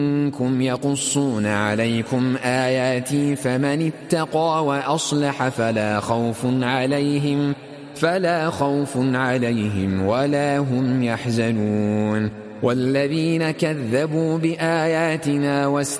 منكم يقصون عليكم آياتي فمن اتقى وأصلح فلا خوف عليهم ولا هم يحزنون. والذين كذبوا بآياتنا